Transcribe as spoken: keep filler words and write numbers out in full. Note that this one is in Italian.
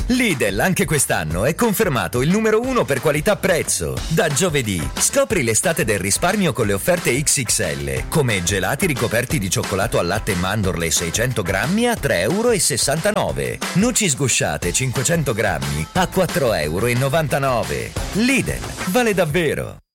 Lidl anche quest'anno è confermato il numero uno per qualità-prezzo. Da giovedì scopri l'estate del risparmio con le offerte X X L, come gelati ricoperti di cioccolato al latte e mandorle seicento grammi a tre e sessantanove euro. Noci sgusciate cinquecento grammi a quattro e novantanove euro. Lidl, vale davvero!